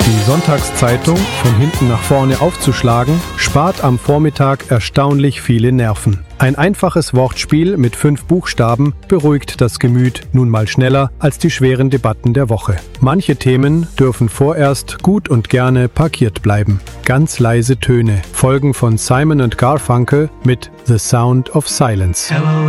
Die Sonntagszeitung von hinten nach vorne aufzuschlagen, spart am Vormittag erstaunlich viele Nerven. Ein einfaches Wortspiel mit 5 Buchstaben beruhigt das Gemüt nun mal schneller als die schweren Debatten der Woche. Manche Themen dürfen vorerst gut und gerne parkiert bleiben. Ganz leise Töne folgen von Simon & Garfunkel mit The Sound of Silence. Hello